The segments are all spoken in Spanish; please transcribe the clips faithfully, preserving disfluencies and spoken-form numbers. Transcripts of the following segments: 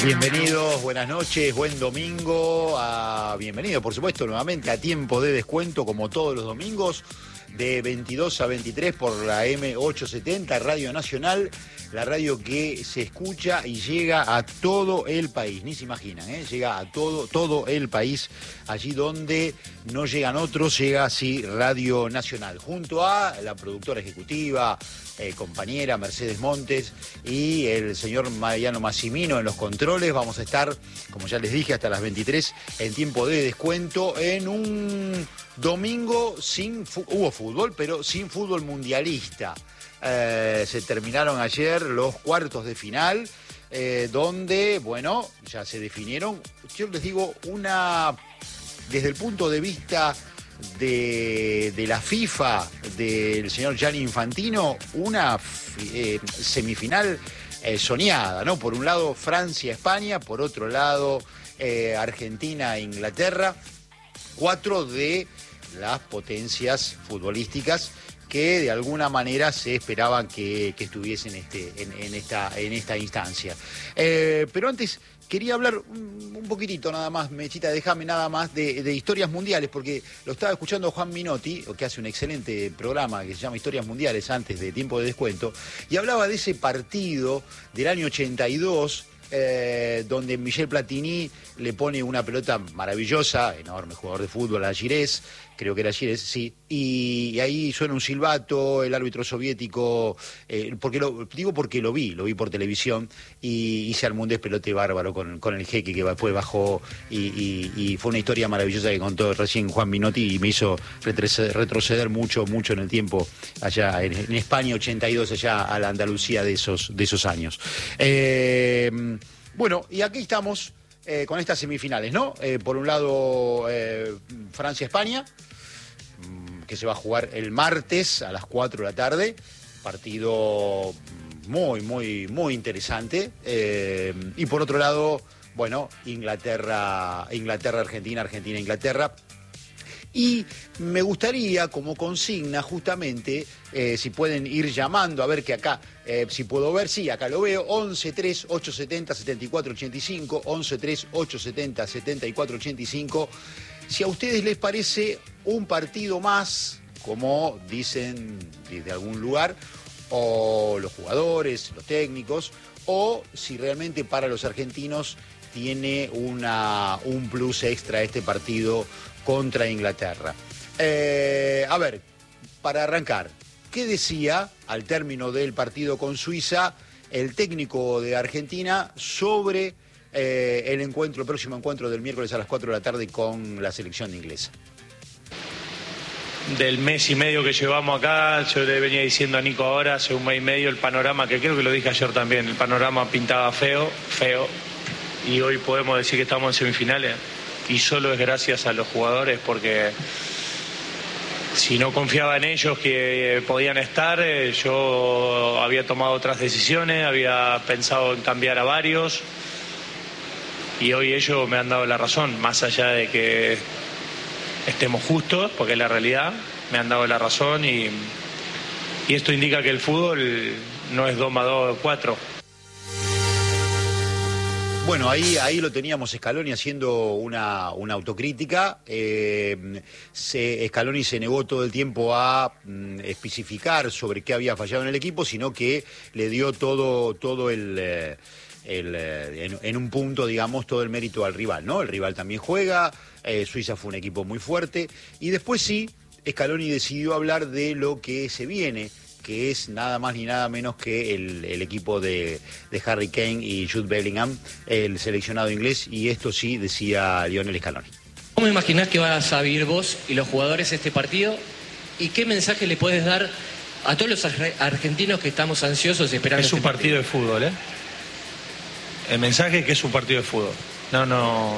Bienvenidos, buenas noches, buen domingo. A, bienvenido, por supuesto, nuevamente a Tiempo de Descuento, como todos los domingos, de veintidós a veintitrés por la eme ochocientos setenta, Radio Nacional, la radio que se escucha y llega a todo el país, ni se imaginan, ¿eh? Llega a todo, todo el país, allí donde no llegan otros, llega así Radio Nacional, junto a la productora ejecutiva, eh, compañera Mercedes Montes y el señor Mariano Massimino en los controles. Vamos a estar, como ya les dije, hasta las veintitrés en Tiempo de Descuento, en un domingo sin, hubo fútbol, pero sin fútbol mundialista. Eh, se terminaron ayer los cuartos de final, eh, donde, bueno, ya se definieron, yo les digo, una, desde el punto de vista de, de la FIFA, del señor Gianni Infantino, una eh, semifinal eh, soñada, ¿no? Por un lado Francia-España, por otro lado eh, Argentina-Inglaterra, cuatro de las potencias futbolísticas que de alguna manera se esperaban que, que estuviesen este, en, en, esta, en esta instancia. Eh, pero antes quería hablar un, un poquitito nada más, Mechita, déjame nada más, de, de historias mundiales, porque lo estaba escuchando Juan Minotti, que hace un excelente programa que se llama Historias Mundiales antes de Tiempo de Descuento, y hablaba de ese partido del año ochenta y dos, Eh, donde Michel Platini le pone una pelota maravillosa, enorme jugador de fútbol, a Girés, creo que era Girés, sí, y, y ahí suena un silbato, el árbitro soviético, eh, porque lo, digo porque lo vi, lo vi por televisión, y, y se armó un despelote bárbaro con, con el jeque que después bajó, y, y, y fue una historia maravillosa que contó recién Juan Minotti y me hizo retroceder, retroceder mucho, mucho en el tiempo, allá en, en España, ochenta y dos, allá a la Andalucía de esos, de esos años. Eh, Bueno, y aquí estamos eh, con estas semifinales, ¿no? Eh, por un lado, eh, Francia-España, que se va a jugar el martes a las cuatro de la tarde. Partido muy, muy, muy interesante. Eh, y por otro lado, bueno, Inglaterra, Inglaterra-Argentina, Argentina-Inglaterra. Y me gustaría, como consigna, justamente, eh, si pueden ir llamando, a ver que acá, eh, si puedo ver, sí, acá lo veo, once tres ochocientos setenta setenta y cuatro ochenta y cinco, once tres ochocientos setenta setenta y cuatro ochenta y cinco, si a ustedes les parece un partido más, como dicen desde algún lugar, o los jugadores, los técnicos, o si realmente para los argentinos tiene una, un plus extra este partido contra Inglaterra. Eh, a ver, para arrancar, ¿qué decía al término del partido con Suiza el técnico de Argentina sobre eh, el encuentro, el próximo encuentro del miércoles a las cuatro de la tarde con la selección inglesa? Del mes y medio que llevamos acá, yo le venía diciendo a Nico ahora, hace un mes y medio, el panorama, que creo que lo dije ayer también, el panorama pintaba feo, feo, y hoy podemos decir que estamos en semifinales. Y solo es gracias a los jugadores, porque si no confiaba en ellos que podían estar, yo había tomado otras decisiones, había pensado en cambiar a varios, y hoy ellos me han dado la razón, más allá de que estemos justos, porque es la realidad, me han dado la razón, y, y esto indica que el fútbol no es dos más dos, cuatro. Bueno, ahí, ahí lo teníamos Scaloni haciendo una, una autocrítica. Eh, se, Scaloni se negó todo el tiempo a mm, especificar sobre qué había fallado en el equipo, sino que le dio todo, todo el, el en, en un punto, digamos, todo el mérito al rival, ¿no? El rival también juega, eh, Suiza fue un equipo muy fuerte, y después sí, Scaloni decidió hablar de lo que se viene, que es nada más ni nada menos que el, el equipo de, de Harry Kane y Jude Bellingham, el seleccionado inglés, y esto sí decía Lionel Scaloni. ¿Cómo imaginás que vas a vivir vos y los jugadores este partido? ¿Y qué mensaje le puedes dar a todos los argentinos que estamos ansiosos esperando? Es un este partido de fútbol, ¿eh? El mensaje es que es un partido de fútbol. No, no...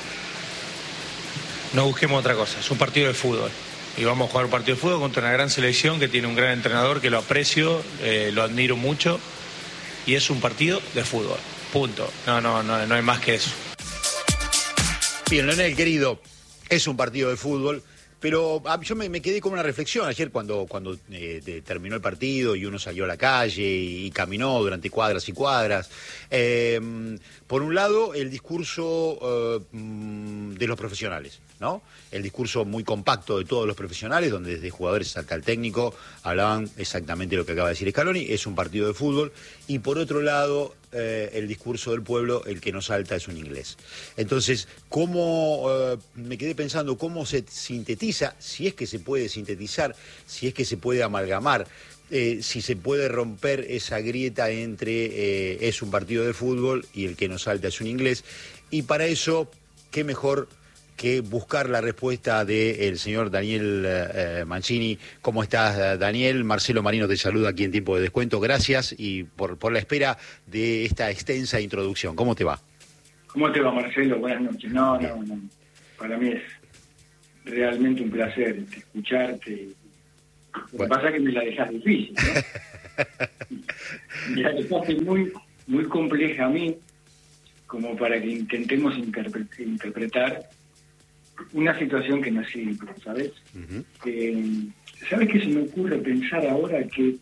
No busquemos otra cosa, es un partido de fútbol. Y vamos a jugar un partido de fútbol contra una gran selección que tiene un gran entrenador que lo aprecio, eh, lo admiro mucho, y es un partido de fútbol, punto. No, no, no, no hay más que eso. Bien, Leonel, querido, es un partido de fútbol, Pero ah, yo me, me quedé con una reflexión ayer cuando, cuando eh, de, terminó el partido y uno salió a la calle y, y caminó durante cuadras y cuadras. Eh, por un lado, el discurso eh, de los profesionales, ¿no? El discurso muy compacto de todos los profesionales, donde desde jugadores hasta el técnico hablaban exactamente lo que acaba de decir Scaloni, es un partido de fútbol. Y por otro lado, eh, el discurso del pueblo, el que no salta es un inglés. Entonces, ¿cómo eh, me quedé pensando cómo se sintetiza, si es que se puede sintetizar, si es que se puede amalgamar, eh, si se puede romper esa grieta entre eh, es un partido de fútbol y el que no salta es un inglés? Y para eso, qué mejor que buscar la respuesta del señor Daniel eh, Mancini. ¿Cómo estás, Daniel? Marcelo Marino te saluda aquí en Tiempo de Descuento. Gracias y por, por la espera de esta extensa introducción. ¿Cómo te va? ¿Cómo te va, Marcelo? Buenas noches. No, no, no. Para mí es realmente un placer escucharte. Lo bueno. que pasa es que me la dejas difícil, ¿no? Me la dejaste muy, muy compleja a mí, como para que intentemos interpre- interpretar una situación que no es simple, ¿sabes? Uh-huh. Eh, ¿Sabes qué se me ocurre pensar ahora? Que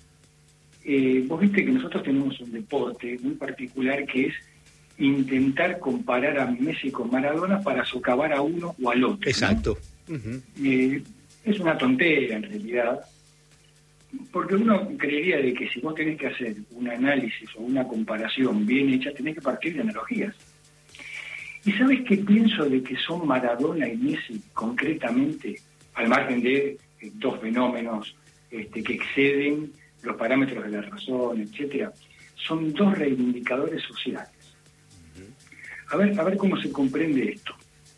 eh, vos viste que nosotros tenemos un deporte muy particular que es intentar comparar a Messi con Maradona para socavar a uno o al otro. Exacto. ¿no? Uh-huh. Eh, es una tontera en realidad, porque uno creería de que si vos tenés que hacer un análisis o una comparación bien hecha, tenés que partir de analogías. ¿Y sabes qué pienso de que son Maradona y Messi concretamente, al margen de eh, dos fenómenos este, que exceden los parámetros de la razón, etcétera? Son dos reivindicadores sociales. A ver, a ver cómo se comprende esto.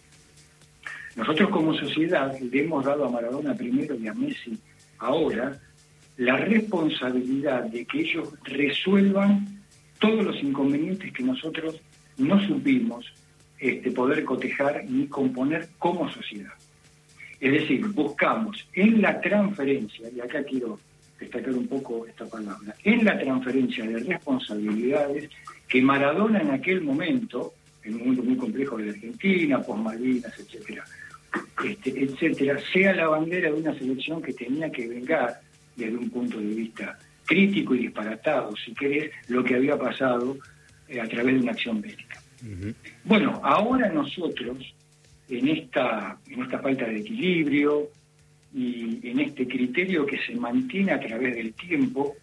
Nosotros como sociedad le hemos dado a Maradona primero y a Messi ahora la responsabilidad de que ellos resuelvan todos los inconvenientes que nosotros no supimos Este, poder cotejar ni componer como sociedad. Es decir, buscamos en la transferencia, y acá quiero destacar un poco esta palabra, en la transferencia de responsabilidades que Maradona en aquel momento, en un mundo muy complejo de la Argentina, post-Malvinas, etcétera, este, etcétera, sea la bandera de una selección que tenía que vengar desde un punto de vista crítico y disparatado, si querés, lo que había pasado eh, a través de una acción bélica. Uh-huh. Bueno, ahora nosotros, en esta, en esta falta de equilibrio y en este criterio que se mantiene a través del tiempo,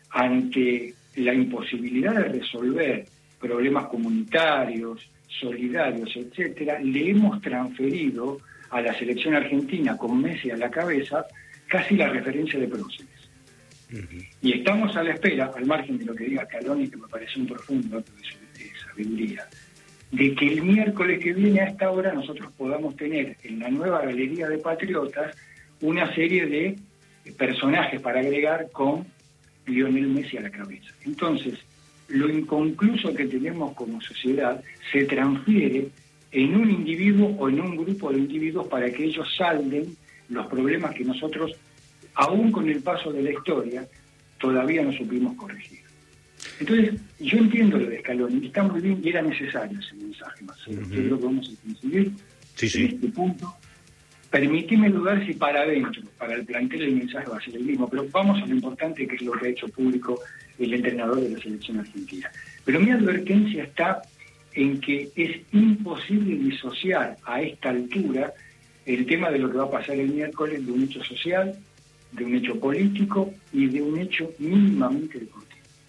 ante la imposibilidad de resolver problemas comunitarios, solidarios, etcétera, le hemos transferido a la selección argentina, con Messi a la cabeza, casi la referencia de próceres. Uh-huh. Y estamos a la espera, al margen de lo que diga Scaloni, que me parece un profundo acto de, de sabiduría, de que el miércoles que viene a esta hora nosotros podamos tener en la nueva Galería de Patriotas una serie de personajes para agregar con Lionel Messi a la cabeza. Entonces, lo inconcluso que tenemos como sociedad se transfiere en un individuo o en un grupo de individuos para que ellos salden los problemas que nosotros, aún con el paso de la historia, todavía no supimos corregir. Entonces, yo entiendo lo de Scaloni, está muy bien y era necesario ese mensaje, Marcelo. Uh-huh. Yo creo que vamos a coincidir sí, sí. en este punto. Permitime dudar si para adentro, para el plantel, el mensaje va a ser el mismo, pero vamos a lo importante que es lo que ha hecho público el entrenador de la selección argentina. Pero mi advertencia está en que es imposible disociar a esta altura el tema de lo que va a pasar el miércoles de un hecho social, de un hecho político y de un hecho mínimamente deportivo.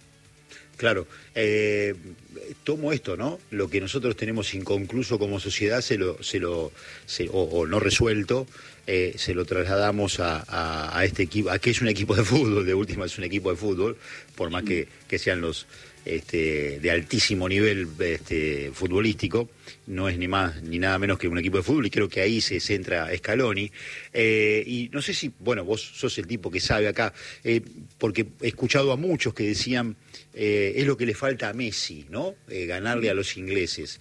Claro, eh, tomo esto, ¿no? Lo que nosotros tenemos inconcluso como sociedad se lo, se lo, se, o, o no resuelto, eh, se lo trasladamos a, a, a este equipo, a que es un equipo de fútbol, de última es un equipo de fútbol, por más que, que sean los este, de altísimo nivel este, futbolístico, no es ni más ni nada menos que un equipo de fútbol y creo que ahí se centra Scaloni. Eh, y no sé si, bueno, vos sos el tipo que sabe acá, eh, porque he escuchado a muchos que decían eh, es lo que le falta a Messi, ¿no? Eh, ganarle a los ingleses.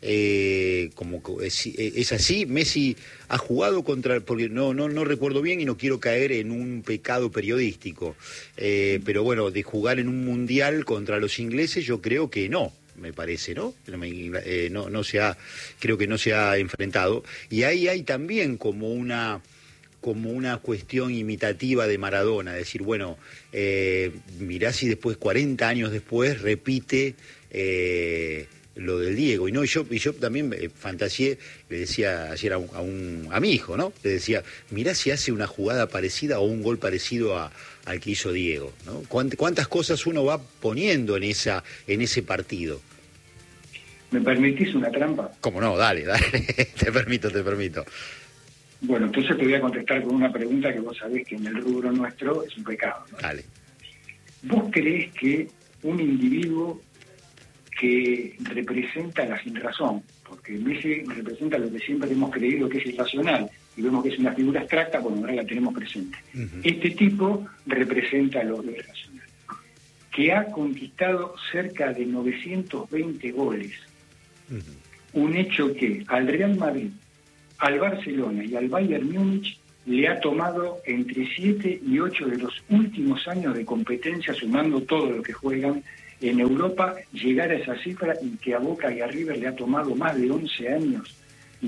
Eh, como es, es así, Messi ha jugado contra, porque no, no, no recuerdo bien y no quiero caer en un pecado periodístico, eh, pero bueno, de jugar en un mundial contra los ingleses yo creo que no. Me parece, ¿no? Eh, no, no se ha, creo que no se ha enfrentado. Y ahí hay también como una como una cuestión imitativa de Maradona, decir, bueno, eh, mirá si después, cuarenta años después, repite eh, lo del Diego. Y no, y yo, y yo también eh, fantaseé, le decía ayer a, un, a, un, a mi hijo, ¿no? Le decía, mirá si hace una jugada parecida o un gol parecido a, al que hizo Diego, ¿no? ¿Cuántas, cuántas cosas uno va poniendo en esa en ese partido? ¿Me permitís una trampa? ¿Cómo no? Dale, dale. te permito, te permito. Bueno, entonces te voy a contestar con una pregunta que vos sabés que en el rubro nuestro es un pecado, ¿no? Dale. ¿Vos creés que un individuo que representa la sinrazón, porque Messi representa lo que siempre hemos creído que es irracional, y vemos que es una figura abstracta, bueno, ahora la tenemos presente. Uh-huh. Este tipo representa lo irracional, que ha conquistado cerca de novecientos veinte goles, uh-huh. un hecho que al Real Madrid, al Barcelona y al Bayern Múnich le ha tomado entre siete y ocho de los últimos años de competencia, sumando todo lo que juegan en Europa, llegar a esa cifra, y que a Boca y a River le ha tomado más de once años.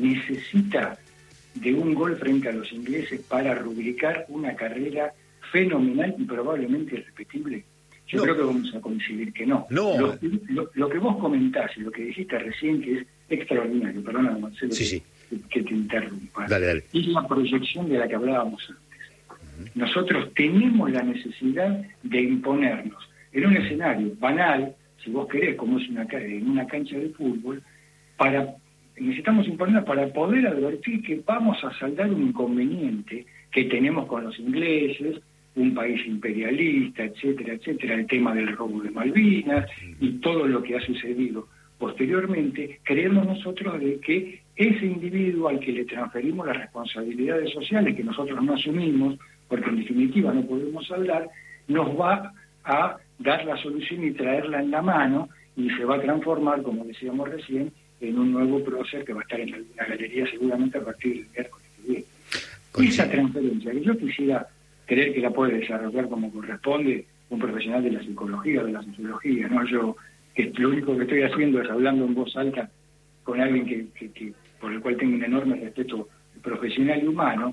Necesita de un gol frente a los ingleses para rubricar una carrera fenomenal y probablemente irrepetible. Yo no. creo que vamos a coincidir que no. no. Lo, lo, lo que vos comentás y lo que dijiste recién, que es extraordinario, perdona, Marcelo, sí, que, sí. que te interrumpa, dale, dale. es la proyección de la que hablábamos antes. Uh-huh. Nosotros tenemos la necesidad de imponernos en un escenario banal, si vos querés, como es una en una cancha de fútbol, para necesitamos imponernos para poder advertir que vamos a saldar un inconveniente que tenemos con los ingleses, un país imperialista, etcétera, etcétera, el tema del robo de Malvinas y todo lo que ha sucedido posteriormente. Creemos nosotros de que ese individuo al que le transferimos las responsabilidades sociales que nosotros no asumimos, porque en definitiva no podemos hablar, nos va a dar la solución y traerla en la mano, y se va a transformar, como decíamos recién, en un nuevo prócer que va a estar en la galería seguramente a partir del miércoles que viene. Esa transferencia, que yo quisiera creer que la puede desarrollar como corresponde un profesional de la psicología, de la sociología, no yo, que lo único que estoy haciendo es hablando en voz alta con alguien que, que, que por el cual tengo un enorme respeto profesional y humano,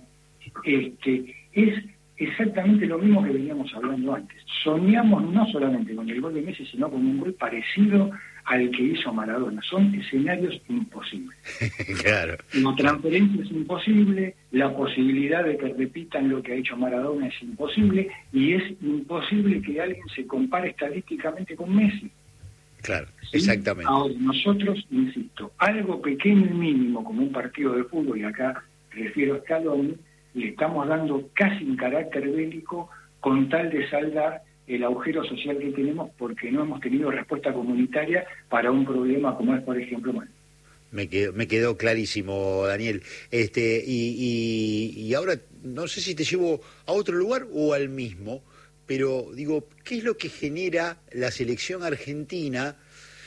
este, es exactamente lo mismo que veníamos hablando antes. Soñamos no solamente con el gol de Messi, sino con un gol parecido al que hizo Maradona. Son escenarios imposibles. Claro. La transferencia es imposible, la posibilidad de que repitan lo que ha hecho Maradona es imposible, y es imposible que alguien se compare estadísticamente con Messi. Claro, ¿Sí? Exactamente. Ahora, nosotros, insisto, algo pequeño y mínimo como un partido de fútbol, y acá refiero a Scaloni, le estamos dando casi un carácter bélico con tal de saldar el agujero social que tenemos, porque no hemos tenido respuesta comunitaria para un problema como es, por ejemplo, bueno. Me quedó, me quedó clarísimo, Daniel. Este, y, y, y ahora, no sé si te llevo a otro lugar o al mismo, pero digo, ¿qué es lo que genera la selección argentina?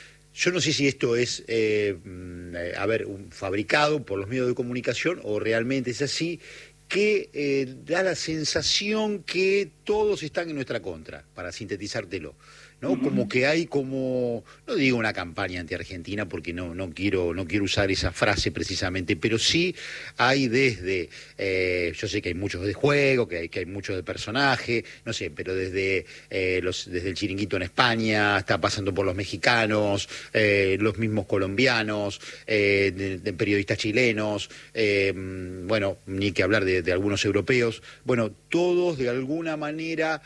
Yo no sé si esto es, eh, a ver, un fabricado por los medios de comunicación o realmente es así, que eh, da la sensación que todos están en nuestra contra, para sintetizártelo, ¿no? Uh-huh. Como que hay como, no digo una campaña anti-argentina porque no no quiero no quiero usar esa frase precisamente, pero sí hay desde, eh, yo sé que hay muchos de juego, que hay que hay muchos de personaje, no sé, pero desde eh, los desde el Chiringuito en España, está pasando por los mexicanos, eh, los mismos colombianos, eh, de, de periodistas chilenos, eh, bueno, ni que hablar de, de algunos europeos, bueno, todos de alguna manera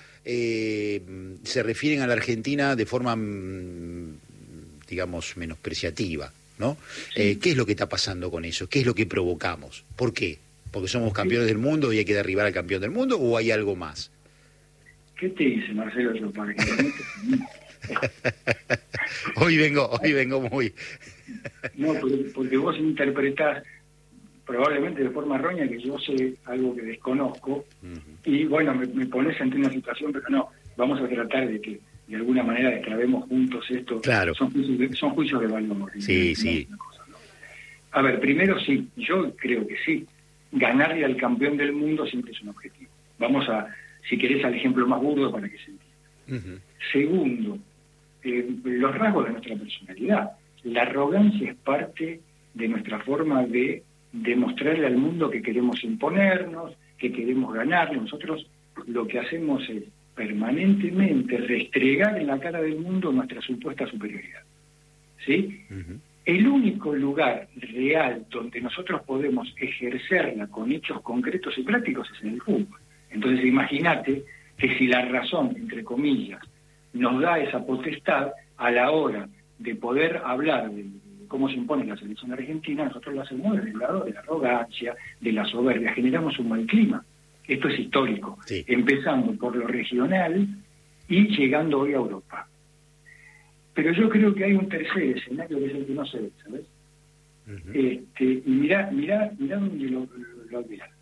Eh, se refieren a la Argentina de forma, digamos, menospreciativa, ¿no? Sí. Eh, ¿Qué es lo que está pasando con eso? ¿Qué es lo que provocamos? ¿Por qué? ¿Porque somos campeones del mundo y hay que derribar al campeón del mundo, o hay algo más? ¿Qué te dice, Marcelo, yo para que Hoy vengo, hoy vengo muy... No, porque vos interpretás probablemente de forma errónea que yo sé algo que desconozco, uh-huh. y bueno, me, me pones ante una situación, pero no, vamos a tratar de que de alguna manera destrabemos juntos esto. Claro. Son juicios de, son juicios de valor. Sí, ¿no? sí. Cosa, ¿no? A ver, primero sí, yo creo que sí, ganarle al campeón del mundo siempre es un objetivo. Vamos a, si querés, al ejemplo más burdo para que se entienda. Uh-huh. Segundo, eh, los rasgos de nuestra personalidad. La arrogancia es parte de nuestra forma de demostrarle al mundo que queremos imponernos, que queremos ganarle. Nosotros lo que hacemos es permanentemente restregar en la cara del mundo nuestra supuesta superioridad. ¿Sí? Uh-huh. El único lugar real donde nosotros podemos ejercerla con hechos concretos y prácticos es en el fútbol. Entonces imagínate que si la razón, entre comillas, nos da esa potestad a la hora de poder hablar de cómo se impone la selección argentina, nosotros lo hacemos desde el lado de la arrogancia, de la soberbia, generamos un mal clima. Esto es histórico, sí. Empezando por lo regional y llegando hoy a Europa. Pero yo creo que hay un tercer escenario que es el que no se ve, ¿sabes? Uh-huh. Este, y mirá, mirá, mirá donde lo, lo, lo advierto.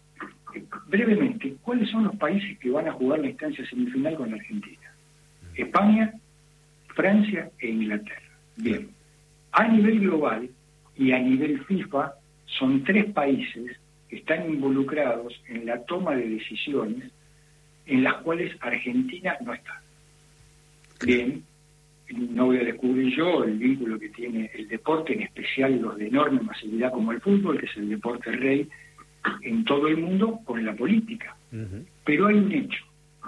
Brevemente, ¿cuáles son los países que van a jugar la instancia semifinal con la Argentina? Uh-huh. España, Francia e Inglaterra. Bien. A nivel global y a nivel FIFA, son tres países que están involucrados en la toma de decisiones en las cuales Argentina no está. Bien. No voy a descubrir yo el vínculo que tiene el deporte, en especial los de enorme masividad como el fútbol, que es el deporte rey en todo el mundo, con la política. Uh-huh. Pero hay un hecho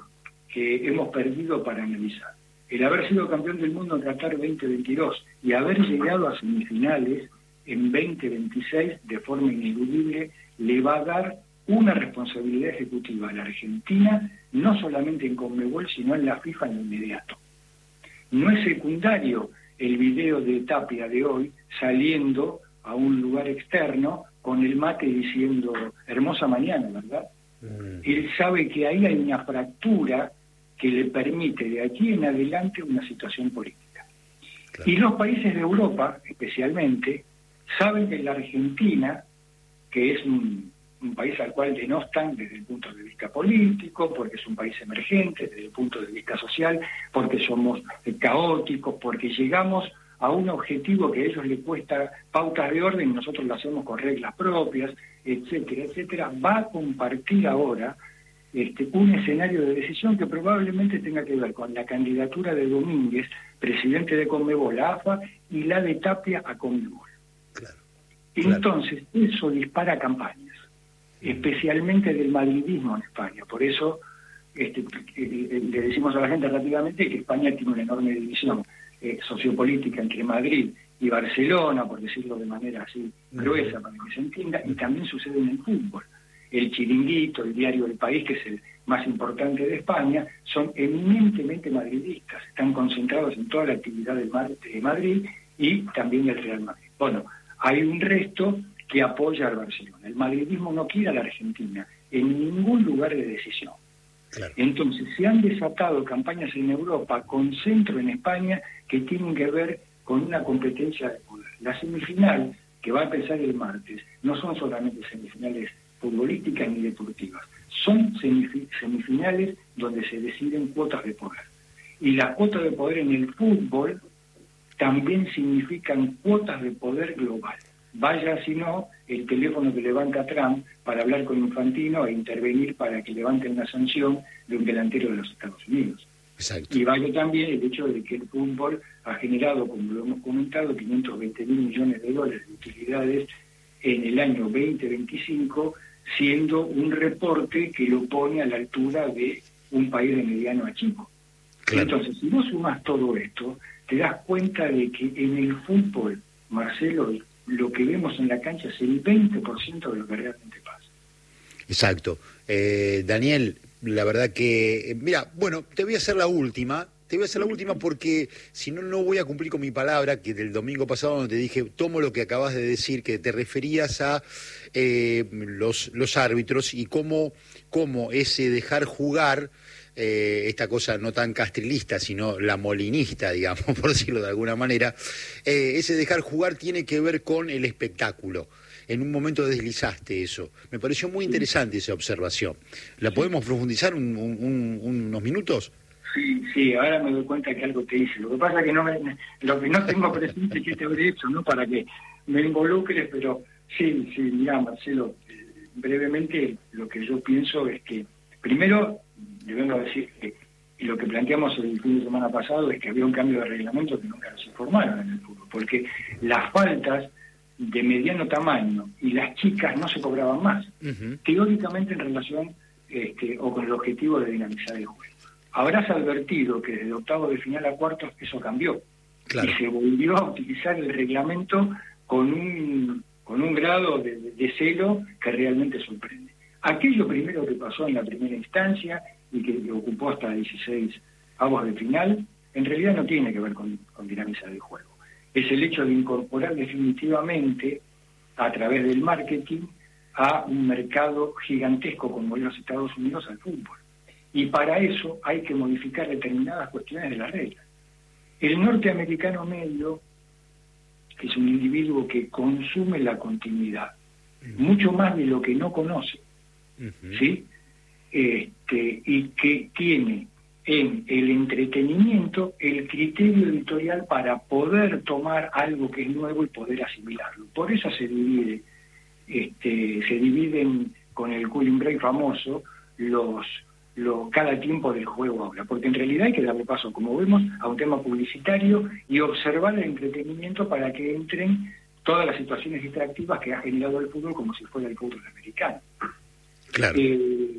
que hemos perdido para analizar. El haber sido campeón del mundo en Qatar veinte veintidós y haber llegado a semifinales en veinte veintiséis de forma ineludible le va a dar una responsabilidad ejecutiva a la Argentina, no solamente en Conmebol, sino en la FIFA en lo inmediato. No es secundario el video de Tapia de hoy saliendo a un lugar externo con el mate diciendo hermosa mañana, ¿verdad? Mm. Él sabe que ahí hay una fractura que le permite de aquí en adelante una situación política. Claro. Y los países de Europa, especialmente, saben que la Argentina, que es un, un país al cual denostan desde el punto de vista político, porque es un país emergente, desde el punto de vista social, porque somos caóticos, porque llegamos a un objetivo que a ellos les cuesta pautas de orden y nosotros lo hacemos con reglas propias, etcétera, etcétera, va a compartir ahora este, un escenario de decisión que probablemente tenga que ver con la candidatura de Domínguez, presidente de Conmebol a AFA, y la de Tapia a Conmebol. Claro, claro. Entonces, eso dispara campañas, especialmente del madridismo en España. Por eso este, le decimos a la gente rápidamente que España tiene una enorme división eh, sociopolítica entre Madrid y Barcelona, por decirlo de manera así gruesa para que se entienda, y también sucede en el fútbol. El Chiringuito, el diario El País, que es el más importante de España, son eminentemente madridistas, están concentrados en toda la actividad de Madrid y también del Real Madrid. Bueno, hay un resto que apoya al Barcelona. El madridismo no quiere a la Argentina en ningún lugar de decisión. Claro. Entonces, se han desatado campañas en Europa con centro en España que tienen que ver con una competencia de poder. La semifinal, que va a empezar el martes, no son solamente semifinales futbolísticas ni deportivas, son semif- semifinales donde se deciden cuotas de poder. Y las cuotas de poder en el fútbol también significan cuotas de poder global. Vaya si no el teléfono que levanta Trump para hablar con Infantino e intervenir para que levanten la sanción de un delantero de los Estados Unidos. Exacto. Y vaya también el hecho de que el fútbol ha generado, como lo hemos comentado, quinientos veinte mil millones de dólares de utilidades en el año veinte veinticinco, siendo un reporte que lo pone a la altura de un país de mediano a chico. Claro. Entonces, si vos sumás todo esto, te das cuenta de que en el fútbol, Marcelo, lo que vemos en la cancha es el veinte por ciento de lo que realmente pasa. Exacto. Eh, Daniel, la verdad que... Eh, mira, bueno, te voy a hacer la última... Te voy a hacer la última porque si no, no voy a cumplir con mi palabra, que del domingo pasado donde te dije, tomo lo que acabas de decir, que te referías a eh, los, los árbitros y cómo, cómo ese dejar jugar, eh, esta cosa no tan castrilista, sino la molinista, digamos, por decirlo de alguna manera, eh, ese dejar jugar tiene que ver con el espectáculo. En un momento deslizaste eso. Me pareció muy interesante esa observación. ¿La podemos profundizar un, un, un, unos minutos? Sí, sí, ahora me doy cuenta que algo te hice. Lo que pasa es que no me, lo que no tengo presente es que te habré hecho, ¿no? Para que me involucres, pero sí, sí, mira, Marcelo, eh, brevemente lo que yo pienso es que, primero, le vengo a decir que y lo que planteamos el fin de semana pasado es que había un cambio de reglamento que nunca nos informaron en el fútbol, porque las faltas de mediano tamaño y las chicas no se cobraban más, uh-huh. teóricamente en relación este, o con el objetivo de dinamizar el juego. Habrás advertido que desde octavos de final a cuartos eso cambió, claro. y se volvió a utilizar el reglamento con un, con un grado de, de, de celo que realmente sorprende. Aquello primero que pasó en la primera instancia y que ocupó hasta dieciséis avos de final, en realidad no tiene que ver con, con dinamizar el juego. Es el hecho de incorporar definitivamente a través del marketing a un mercado gigantesco como los Estados Unidos al fútbol. Y para eso hay que modificar determinadas cuestiones de las reglas. El norteamericano medio es un individuo que consume la continuidad, uh-huh. mucho más de lo que no conoce, uh-huh. ¿sí? Este, y que tiene en el entretenimiento el criterio editorial para poder tomar algo que es nuevo y poder asimilarlo. Por eso se divide, este, se dividen con el cooling break famoso los, los cada tiempo del juego ahora, porque en realidad hay que darle paso, como vemos, a un tema publicitario y observar el entretenimiento para que entren todas las situaciones distractivas que ha generado el fútbol como si fuera el fútbol americano. Claro. Eh,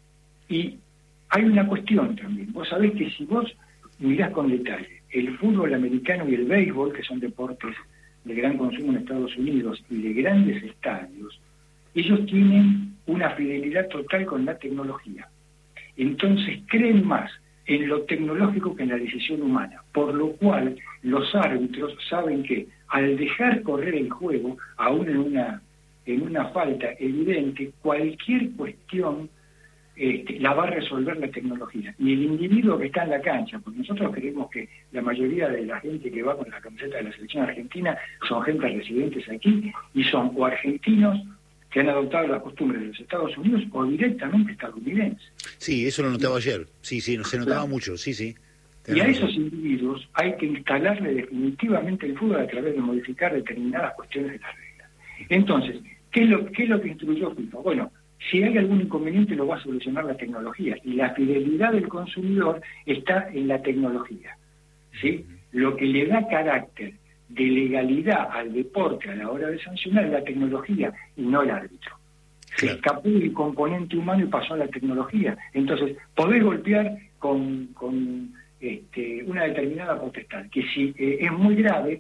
y hay una cuestión también. Vos sabés que si vos mirás con detalle el fútbol americano y el béisbol, que son deportes de gran consumo en Estados Unidos y de grandes estadios, ellos tienen una fidelidad total con la tecnología. Entonces creen más en lo tecnológico que en la decisión humana, por lo cual los árbitros saben que al dejar correr el juego, aún en una, en una falta evidente, cualquier cuestión Este, la va a resolver la tecnología. Y el individuo que está en la cancha, porque nosotros creemos que la mayoría de la gente que va con la camiseta de la selección argentina son gente residentes aquí y son o argentinos que han adoptado las costumbres de los Estados Unidos o directamente estadounidenses. Sí, eso lo notaba ayer. Sí, sí, se notaba claro. mucho, sí, sí. Y a esos individuos hay que instalarle definitivamente el fútbol a través de modificar determinadas cuestiones de las reglas. Entonces, ¿qué es lo, qué es lo que instruyó FIFA? Bueno, si hay algún inconveniente lo va a solucionar la tecnología y la fidelidad del consumidor está en la tecnología, ¿sí? Lo que le da carácter de legalidad al deporte a la hora de sancionar es la tecnología y no el árbitro. Se claro. escapó del componente humano y pasó a la tecnología. Entonces, podés golpear con, con este, una determinada potestad, que si eh, es muy grave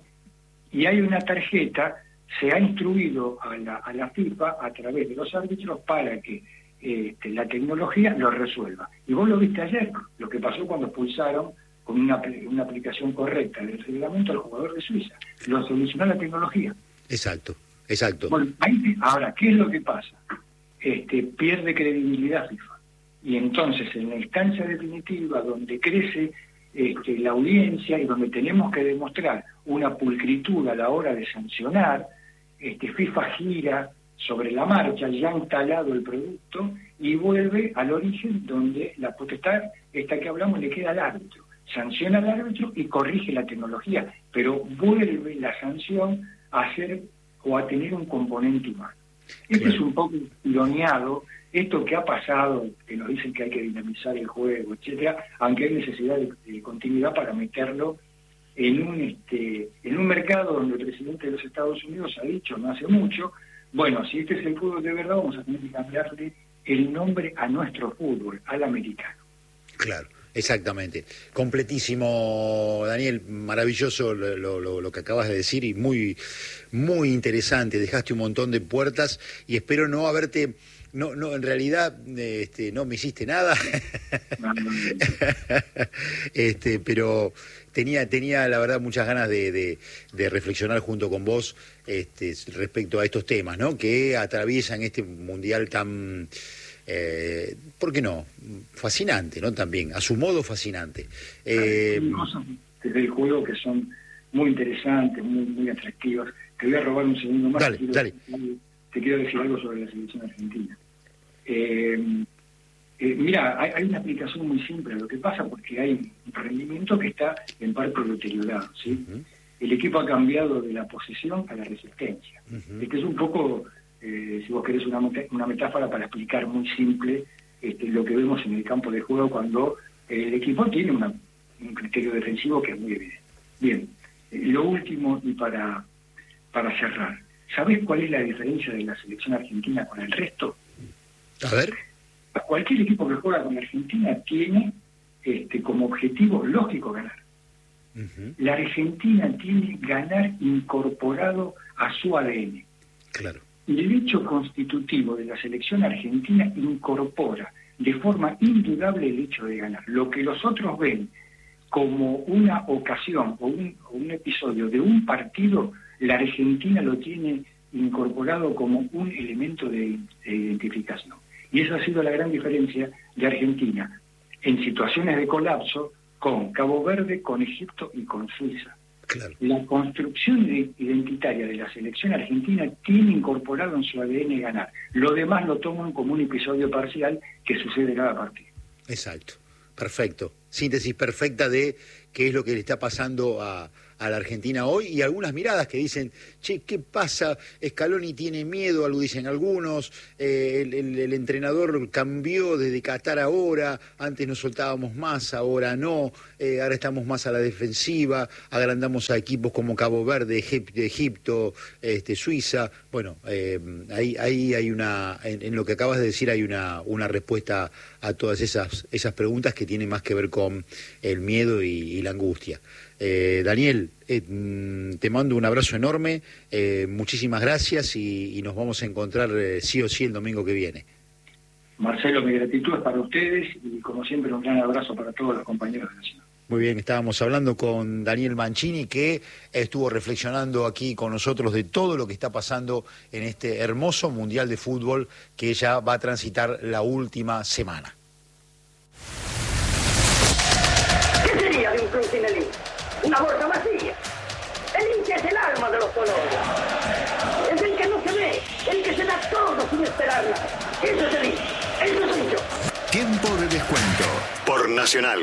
y hay una tarjeta, se ha instruido a la, a la FIFA a través de los árbitros para que este, la tecnología lo resuelva. Y vos lo viste ayer, lo que pasó cuando expulsaron con una, una aplicación correcta del reglamento al jugador de Suiza. Lo solucionó la tecnología. Exacto, exacto. Bueno, ahí, ahora, ¿qué es lo que pasa? Este, pierde credibilidad FIFA. Y entonces, en la instancia definitiva, donde crece este, la audiencia y donde tenemos que demostrar una pulcritud a la hora de sancionar, este, FIFA gira sobre la marcha, ya ha instalado el producto y vuelve al origen donde la potestad, esta que hablamos, le queda al árbitro. Sanciona al árbitro y corrige la tecnología, pero vuelve la sanción a ser o a tener un componente humano. Esto es un poco ironeado, esto que ha pasado, que nos dicen que hay que dinamizar el juego, etcétera, aunque hay necesidad de, de continuidad para meterlo en un este en un mercado donde el presidente de los Estados Unidos ha dicho no hace mucho, bueno, si este es el fútbol de verdad, vamos a tener que cambiarle el nombre a nuestro fútbol, al americano. Claro, exactamente. Completísimo, Daniel, maravilloso lo, lo, lo que acabas de decir y muy, muy interesante. Dejaste un montón de puertas y espero no haberte... No, no, en realidad este, no me hiciste nada, este, pero tenía, tenía la verdad muchas ganas de, de, de reflexionar junto con vos este, respecto a estos temas, ¿no? Que atraviesan este mundial tan, eh, ¿por qué no? Fascinante, ¿no? También, a su modo fascinante. Eh, Hay cosas desde el juego que son muy interesantes, muy, muy atractivas. Te voy a robar un segundo más. Dale, te, quiero dale. Decir, te quiero decir algo sobre la selección argentina. Eh, eh, mira, hay, hay una explicación muy simple a lo que pasa, porque hay un rendimiento que está en parte deteriorado, ¿sí? Uh-huh. El equipo ha cambiado de la posesión a la resistencia. Uh-huh. Este es un poco, eh, si vos querés, una, una metáfora para explicar muy simple este, lo que vemos en el campo de juego cuando el equipo tiene una, un criterio defensivo que es muy evidente. Bien, eh, lo último y para, para cerrar. ¿Sabés cuál es la diferencia de la selección argentina con el resto? A ver. Cualquier equipo que juega con Argentina tiene este, como objetivo lógico ganar. Uh-huh. La Argentina tiene ganar incorporado a su A D N. Claro. Y el hecho constitutivo de la selección argentina incorpora de forma indudable el hecho de ganar. Lo que los otros ven como una ocasión o un, o un episodio de un partido, la Argentina lo tiene incorporado como un elemento de, de identificación. Y esa ha sido la gran diferencia de Argentina en situaciones de colapso con Cabo Verde, con Egipto y con Suiza. Claro. La construcción de, identitaria de la selección argentina tiene incorporado en su A D N ganar. Lo demás lo toman como un episodio parcial que sucede cada partido. Exacto, perfecto. Síntesis perfecta de qué es lo que le está pasando a, a la Argentina hoy, y algunas miradas que dicen, che, ¿qué pasa? Scaloni tiene miedo, algo dicen algunos, eh, el, el, el entrenador cambió desde Qatar ahora, antes nos soltábamos más, ahora no, eh, ahora estamos más a la defensiva, agrandamos a equipos como Cabo Verde, Egip, Egipto, este, Suiza. Bueno, eh, ahí, ahí hay una, en, en lo que acabas de decir hay una, una respuesta a todas esas, esas preguntas que tienen más que ver con el miedo y, y la angustia. Eh, Daniel, eh, te mando un abrazo enorme, eh, muchísimas gracias y, y nos vamos a encontrar eh, sí o sí el domingo que viene. Marcelo, mi gratitud es para ustedes y como siempre un gran abrazo para todos los compañeros de Nacional. Muy bien, estábamos hablando con Daniel Mancini, que estuvo reflexionando aquí con nosotros de todo lo que está pasando en este hermoso Mundial de Fútbol que ya va a transitar la última semana. ¿Qué sería de un club sin el hincha? Una bolsa vacía. El hincha es el alma de los colores. Es el que no se ve, el que se da todo sin esperar nada. Eso es el hincha, eso soy yo. Tiempo de descuento por Nacional.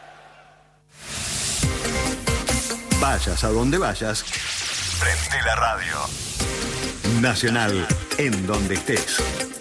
Vayas a donde vayas, prende la radio. Nacional, en donde estés.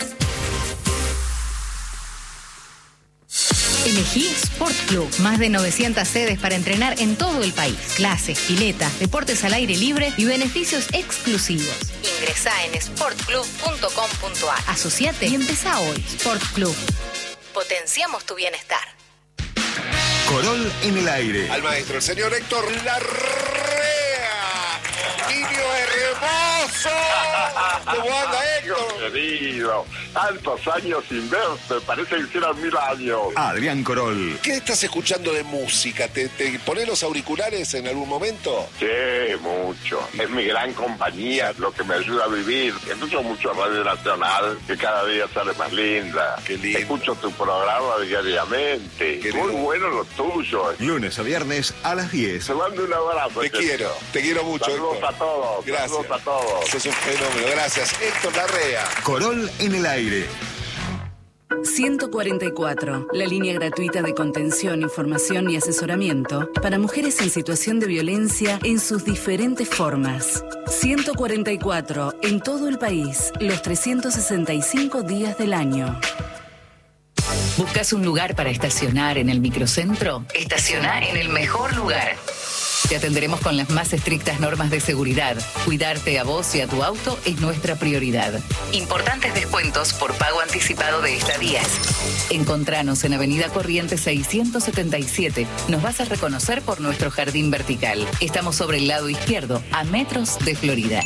Elegí Sport Club. Más de novecientas sedes para entrenar en todo el país. Clases, piletas, deportes al aire libre y beneficios exclusivos. Ingresá en sport club punto com punto a r. Asociate y empezá hoy. Sport Club. Potenciamos tu bienestar. Corol en el aire. Al maestro, el señor Héctor Larrea. Niño hermoso. ¿Cómo anda, Héctor? Querido, tantos años sin verte, parece que hicieran mil años. Adrián Corol. ¿Qué estás escuchando de música? ¿Te, te pones los auriculares en algún momento? Sí, mucho. Es mi gran compañía, lo que me ayuda a vivir. Escucho mucho Radio Nacional, que cada día sale más linda. Qué lindo. Escucho tu programa diariamente. Qué Muy lindo. bueno lo tuyo. Lunes a viernes a las diez. Te mando un abrazo. Te quiero, te quiero mucho, Saludos Héctor. a todos. Gracias. Saludos a todos. Sos un fenómeno, gracias. Héctor Larrea. Corol en el aire. ciento cuarenta y cuatro, la línea gratuita de contención, información y asesoramiento para mujeres en situación de violencia en sus diferentes formas. ciento cuarenta y cuatro, en todo el país, los trescientos sesenta y cinco días del año. ¿Buscas un lugar para estacionar en el microcentro? Estacionar en el mejor lugar. Te atenderemos con las más estrictas normas de seguridad. Cuidarte a vos y a tu auto es nuestra prioridad. Importantes descuentos por pago anticipado de estadías. Encontranos en Avenida Corrientes seiscientos setenta y siete. Nos vas a reconocer por nuestro jardín vertical. Estamos sobre el lado izquierdo, a metros de Florida.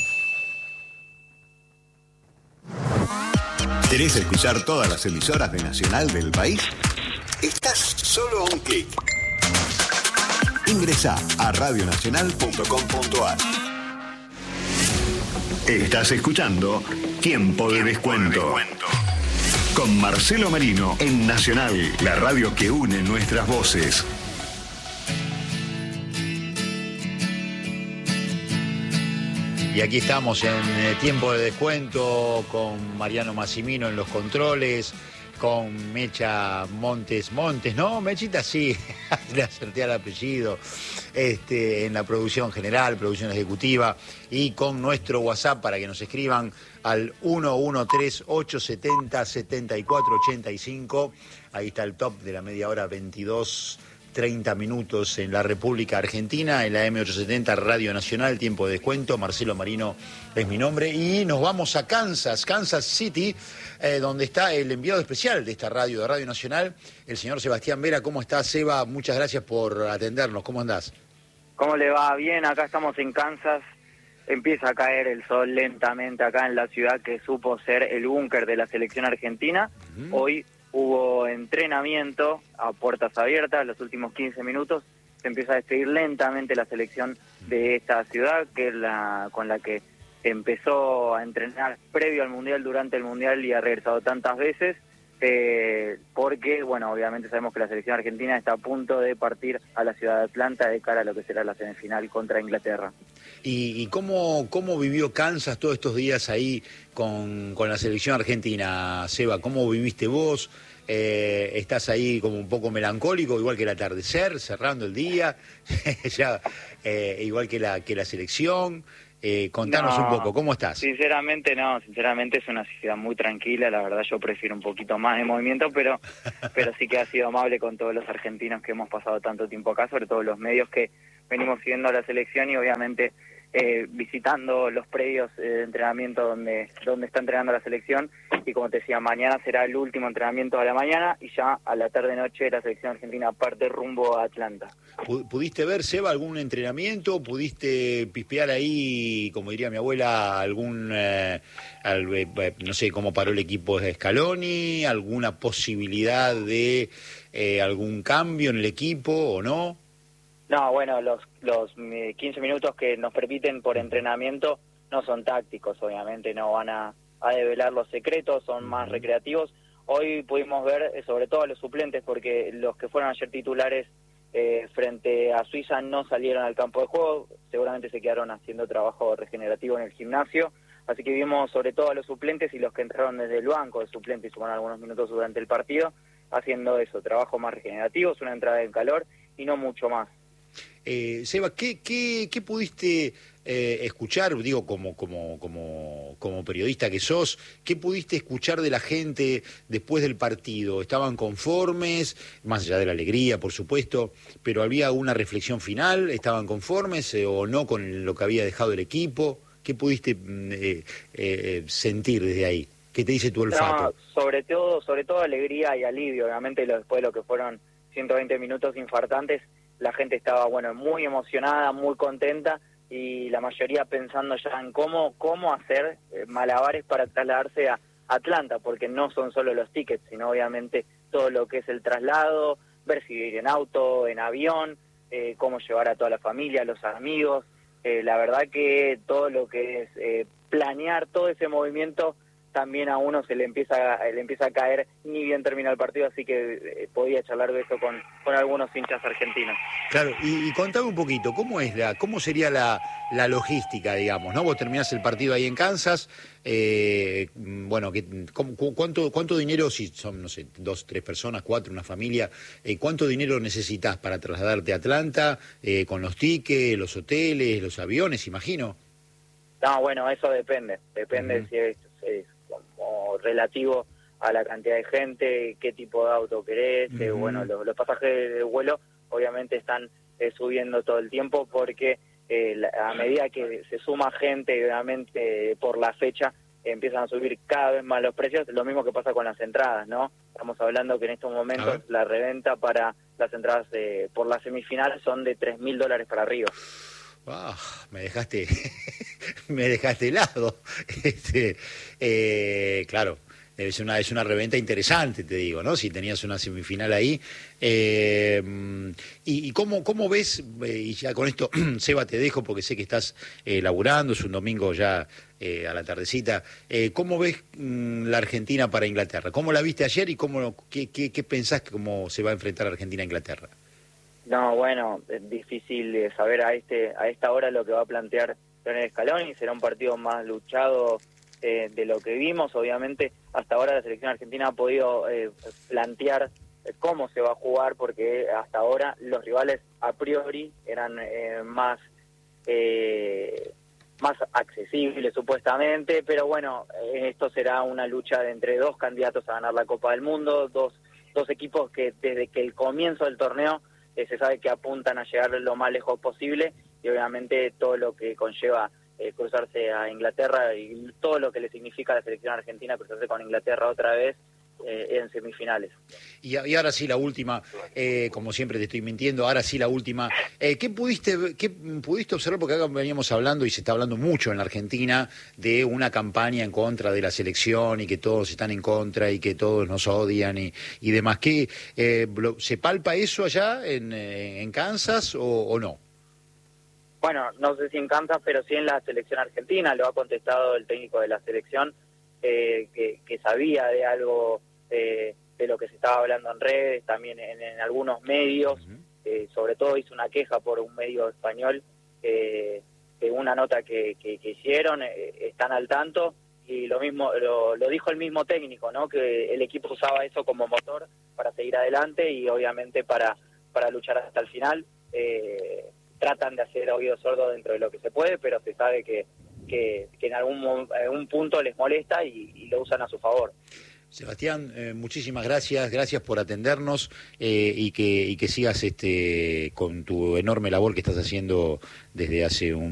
¿Querés escuchar todas las emisoras de Nacional del país? Estás solo a un clic. Ingresá a radio nacional punto com punto a r. Estás escuchando Tiempo de Descuento. Con Marcelo Merino en Nacional, la radio que une nuestras voces. Y aquí estamos en eh, Tiempo de Descuento con Mariano Massimino en los controles, con Mecha Montes Montes, ¿no? Mechita sí, le acerté al apellido, este, en la producción general, producción ejecutiva, y con nuestro WhatsApp para que nos escriban al uno uno tres, ocho siete cero, siete cuatro ocho cinco. Ahí está el top de la media hora veintidós treinta minutos en la República Argentina, en la M ochocientos setenta Radio Nacional, tiempo de descuento. Marcelo Marino es mi nombre y nos vamos a Kansas, Kansas City, eh, donde está el enviado especial de esta radio, de Radio Nacional, el señor Sebastián Vera. ¿Cómo estás, Seba? Muchas gracias por atendernos. ¿Cómo andás? ¿Cómo le va? Bien, acá estamos en Kansas. Empieza a caer el sol lentamente acá en la ciudad que supo ser el búnker de la selección argentina. Uh-huh. Hoy hubo entrenamiento a puertas abiertas, los últimos quince minutos. Se empieza a despedir lentamente la selección de esta ciudad, que es la con la que empezó a entrenar previo al Mundial, durante el Mundial y ha regresado tantas veces. Eh, porque, bueno, obviamente sabemos que la selección argentina está a punto de partir a la ciudad de Atlanta de cara a lo que será la semifinal contra Inglaterra. ¿Y, y cómo, cómo vivió Kansas todos estos días ahí con, con la selección argentina, Seba? ¿Cómo viviste vos? Eh, ¿Estás ahí como un poco melancólico, igual que el atardecer, cerrando el día, ya eh, igual que la, que la selección? Eh, contanos no, un poco, ¿cómo estás? Sinceramente no, sinceramente es una ciudad muy tranquila, la verdad yo prefiero un poquito más de movimiento, pero pero sí que ha sido amable con todos los argentinos que hemos pasado tanto tiempo acá, sobre todo los medios que venimos siguiendo a la selección y obviamente eh, visitando los predios eh, de entrenamiento donde, donde está entrenando la selección. Y como te decía, mañana será el último entrenamiento de la mañana y ya a la tarde-noche la selección argentina parte rumbo a Atlanta. ¿Pudiste ver, Seba, algún entrenamiento? ¿Pudiste pispear ahí, como diría mi abuela, algún, eh, al, eh, no sé, cómo paró el equipo de Scaloni? ¿Alguna posibilidad de eh, algún cambio en el equipo o no? No, bueno, los, los quince minutos que nos permiten por entrenamiento no son tácticos, obviamente no van a... a develar los secretos, son más recreativos. Hoy pudimos ver eh, sobre todo a los suplentes, porque los que fueron ayer titulares eh, frente a Suiza no salieron al campo de juego, seguramente se quedaron haciendo trabajo regenerativo en el gimnasio, así que vimos sobre todo a los suplentes y los que entraron desde el banco de suplentes y sumaron algunos minutos durante el partido, haciendo eso, trabajo más regenerativo, una entrada en calor y no mucho más. Eh, Seba, ¿qué, qué, qué pudiste eh, escuchar, digo, como, como, como, como periodista que sos, qué pudiste escuchar de la gente después del partido? ¿Estaban conformes, más allá de la alegría, por supuesto, pero había una reflexión final? ¿Estaban conformes eh, o no con lo que había dejado el equipo? ¿Qué pudiste eh, eh, sentir desde ahí? ¿Qué te dice tu olfato? No, sobre todo, sobre todo alegría y alivio, obviamente después de lo que fueron ciento veinte minutos infartantes. La gente estaba, bueno, muy emocionada, muy contenta y la mayoría pensando ya en cómo cómo hacer eh, malabares para trasladarse a Atlanta, porque no son solo los tickets, sino obviamente todo lo que es el traslado, ver si ir en auto, en avión, eh, cómo llevar a toda la familia, a los amigos. Eh, la verdad que todo lo que es eh, planear todo ese movimiento también a uno se le empieza le empieza a caer ni bien termina el partido, así que eh, podía charlar de eso con, con algunos hinchas argentinos. Claro, y, y contame un poquito, ¿cómo es la, cómo sería la, la logística, digamos, ¿no? Vos terminás el partido ahí en Kansas, eh, bueno, que, ¿cuánto, cuánto dinero, si son, no sé, dos, tres personas, cuatro, una familia, eh, cuánto dinero necesitas para trasladarte a Atlanta, eh, con los tickets, los hoteles, los aviones, imagino? No, bueno, eso depende, depende uh-huh. si es, es como relativo a la cantidad de gente, qué tipo de auto querés, uh-huh. eh, bueno, los, los pasajes de vuelo obviamente están eh, subiendo todo el tiempo porque eh, la, a medida que se suma gente, obviamente eh, por la fecha eh, empiezan a subir cada vez más los precios, lo mismo que pasa con las entradas, ¿no? Estamos hablando que en estos momentos la reventa para las entradas eh, por la semifinal son de tres mil dólares para arriba. Ah, me dejaste, me dejaste helado. Este, eh, claro, es una es una reventa interesante, te digo, ¿no? Si tenías una semifinal ahí. Eh, y, y cómo cómo ves, eh, y ya con esto, Seba, te dejo porque sé que estás eh, laburando, es un domingo ya eh, a la tardecita. Eh, ¿Cómo ves mm, la Argentina para Inglaterra? ¿Cómo la viste ayer y cómo qué, qué, qué pensás que cómo se va a enfrentar Argentina a Inglaterra? No, bueno, es difícil saber a este a esta hora lo que va a plantear Lionel Scaloni. Será un partido más luchado eh, de lo que vimos. Obviamente, hasta ahora la selección argentina ha podido eh, plantear cómo se va a jugar, porque hasta ahora los rivales a priori eran eh, más eh, más accesibles supuestamente, pero bueno, eh, esto será una lucha de entre dos candidatos a ganar la Copa del Mundo, dos dos equipos que desde que el comienzo del torneo eh, se sabe que apuntan a llegar lo más lejos posible y obviamente todo lo que conlleva eh, cruzarse a Inglaterra y todo lo que le significa a la selección argentina cruzarse con Inglaterra otra vez eh, en semifinales. Y, y ahora sí la última, eh, como siempre te estoy mintiendo, ahora sí la última. Eh, ¿Qué pudiste qué pudiste observar? Porque acá veníamos hablando y se está hablando mucho en la Argentina de una campaña en contra de la selección y que todos están en contra y que todos nos odian y, y demás. ¿Qué, eh, ¿Se palpa eso allá en, en Kansas o, o no? Bueno, no sé si en Kansas, pero sí en la selección argentina. Lo ha contestado el técnico de la selección, eh, que, que sabía de algo eh, de lo que se estaba hablando en redes, también en, en algunos medios. Uh-huh. eh, sobre todo hizo una queja por un medio español, eh, de una nota que, que, que hicieron, eh, están al tanto. Y lo mismo lo, lo dijo el mismo técnico, ¿no? Que el equipo usaba eso como motor para seguir adelante y obviamente para, para luchar hasta el final. Eh, tratan de hacer oído sordo dentro de lo que se puede, pero se sabe que, que, que en algún, en algún punto les molesta y, y lo usan a su favor. Sebastián, eh, muchísimas gracias, gracias por atendernos eh, y que y que sigas este con tu enorme labor que estás haciendo desde hace un